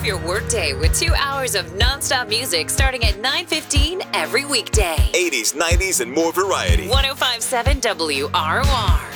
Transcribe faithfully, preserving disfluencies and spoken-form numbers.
off your workday with two hours of nonstop music starting at nine fifteen every weekday. eighties, nineties, and more variety. one oh five point seven W R O R.